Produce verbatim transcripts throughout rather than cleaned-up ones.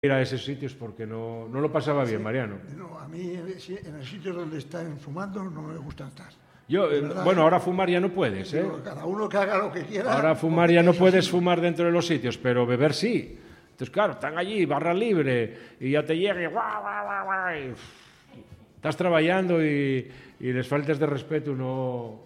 ir a esos sitios porque no, no lo pasaba bien, Sí, Mariano. No, a mí en el sitio donde están fumando no me gusta estar. Yo, eh, verdad, bueno, ahora fumar ya no puedes, ¿eh? Digo, cada uno que haga lo que quiera. Ahora fumar ya no es puedes así. fumar dentro de los sitios, pero beber sí. Entonces, claro, están allí, barra libre, y ya te llega y guau, guau, guau, guau, y uff, estás trabajando y, y les faltas de respeto no,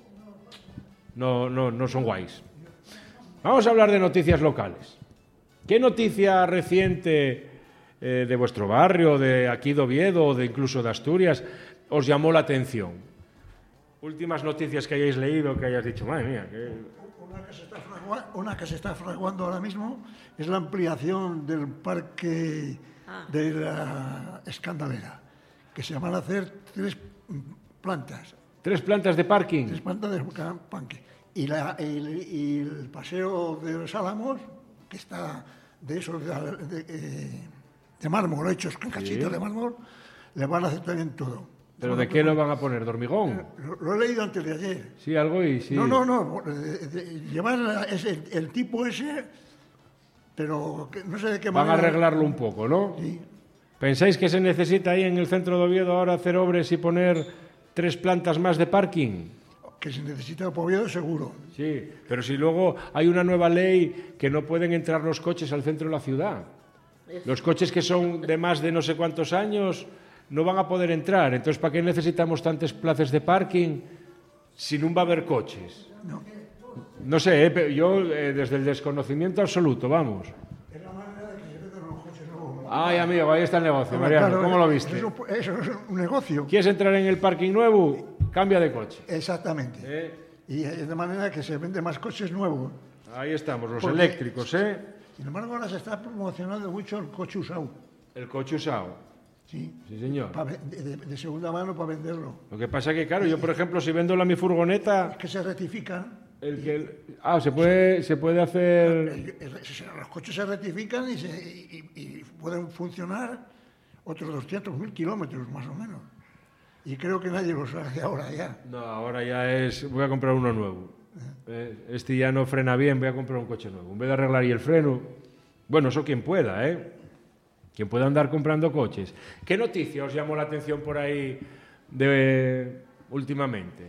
no, no, no son guays. Vamos a hablar de noticias locales. ¿Qué noticia reciente eh, de vuestro barrio, de aquí de Oviedo o de incluso de Asturias os llamó la atención? Últimas noticias que hayáis leído, que hayas dicho, madre mía, que... Una que, se está fragua- una que se está fraguando ahora mismo es la ampliación del parque Ah. de la Escandalera, que se van a hacer tres plantas, Tres plantas de parking. tres plantas de parque. Y, la- el, y el paseo de los Álamos, que está de esos de, de, eh, de mármol, hechos con cachitos de mármol, le van a hacer también todo. ¿Pero de qué lo van a poner? ¿De hormigón? Lo, lo he leído antes de ayer. Sí, algo y sí. No, no, no. de- de- llevar la- ese- el tipo ese, pero que no sé de qué Van a manera. arreglarlo un poco, ¿no? Sí. ¿Pensáis que se necesita ahí en el centro de Oviedo ahora hacer obras y poner tres plantas más de parking? Que se necesita Oviedo seguro. Sí, pero si luego hay una nueva ley que no pueden entrar los coches al centro de la ciudad. Los coches que son de más de no sé cuántos años no van a poder entrar. Entonces, ¿para qué necesitamos tantas plazas de parking si no va a haber coches? No. No sé, eh, pero yo eh, desde el desconocimiento absoluto, vamos. Es la manera de que se venden los coches nuevos. Ay, amigo, ahí está el negocio, Mariano. Claro, ¿Cómo lo eso viste? es un- Eso es un negocio. ¿Quieres entrar en el parking nuevo? Cambia de coche. Exactamente. ¿eh? Y es de manera que se venden más coches nuevos. Ahí estamos, los Porque- eléctricos, ¿eh? Sin embargo, ahora se está promocionando mucho el coche usado. El coche usado. Sí. Sí, señor. Pa ve- de, de- de segunda mano para venderlo. Lo que pasa que, claro, yo, por ejemplo, si vendo la mi furgoneta, Es que se rectifican. el que... Ah, se puede, se puede hacer... El- el- se- Los coches se rectifican y, se, y- y pueden funcionar otros doscientos mil kilómetros más o menos. Y creo que nadie los hace ahora ya. No, ahora ya es... Voy a comprar uno nuevo. Eh, Este ya no frena bien, voy a comprar un coche nuevo. En vez de arreglar y el freno... Bueno, eso quien pueda, ¿eh? Quien pueda andar comprando coches. ¿Qué noticia os llamó la atención por ahí de últimamente?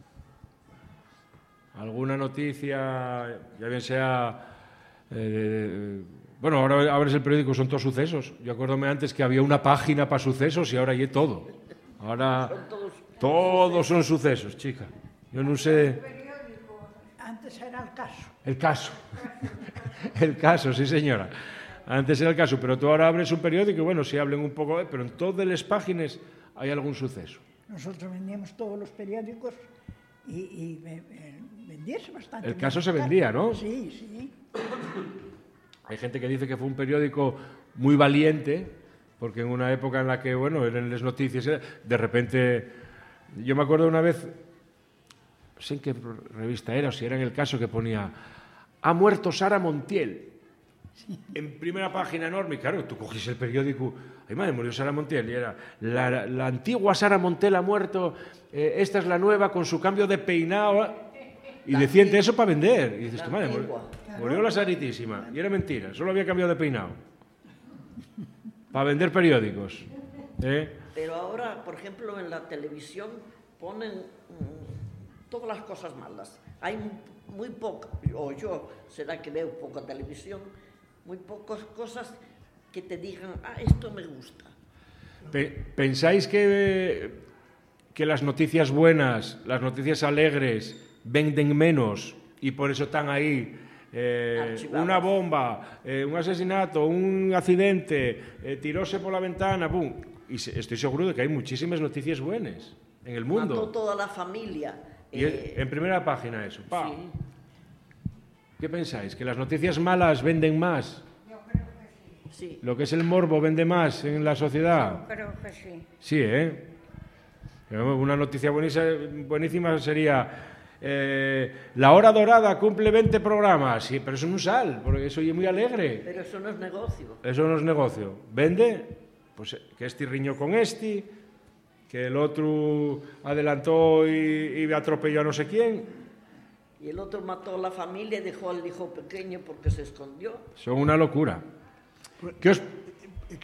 ¿Alguna noticia, ya bien sea... eh, bueno, ahora abres el periódico, son todos sucesos. Yo acuérdome antes que había una página para sucesos y ahora hay todo. Ahora todos son sucesos, chica. Yo no sé... Antes era el caso. El caso. El caso, sí, señora. Antes era el caso, pero tú ahora abres un periódico y, bueno, sí hablen un poco, eh, pero en todas las páginas hay algún suceso. Nosotros vendíamos todos los periódicos y, y ve- ve- vendíase bastante. El caso bien. se vendía, ¿no? Sí, sí. Hay gente que dice que fue un periódico muy valiente, porque en una época en la que, bueno, eran las noticias, eh, de repente... Yo me acuerdo una vez, no sé en qué revista era, o si era en El Caso, que ponía «Ha muerto Sara Montiel». En primera página enorme, y claro, tú cogiste el periódico, ay madre, murió Sara Montiel, y era la, la antigua Sara Montiel ha muerto, eh, esta es la nueva con su cambio de peinado, y decían eso para vender, y dices, tu madre, murió, murió la Saritísima, y era mentira, solo había cambiado de peinado, para vender periódicos. ¿eh? Pero ahora, por ejemplo, en la televisión ponen mm, todas las cosas malas. Hay muy poca, o yo, será que veo poca televisión, muy pocas cosas que te digan, ah, esto me gusta. Pe- ¿Pensáis que, que las noticias buenas, las noticias alegres, venden menos y por eso están ahí? Eh, Archivadas. una bomba, eh, un asesinato, un accidente, eh, tiróse por la ventana, ¡pum! Y se- estoy seguro de que hay muchísimas noticias buenas en el mundo. Mató toda la familia. Y eh, en primera página eso. ¡Pa! sí. ¿Qué pensáis? ¿Que las noticias malas venden más? Sí. ¿Lo que es el morbo vende más en la sociedad? Creo que sí. Sí, ¿eh? Una noticia buenísima, buenísima sería eh, la hora dorada cumple veinte programas. Sí, pero eso no sale, porque eso es muy alegre. Pero eso no es negocio. Eso no es negocio. ¿Vende? Pues que este riñó con este, que el otro adelantó y, y atropelló a no sé quién. Y el otro mató a la familia y dejó al hijo pequeño porque se escondió. Son una locura. ¿Qué os,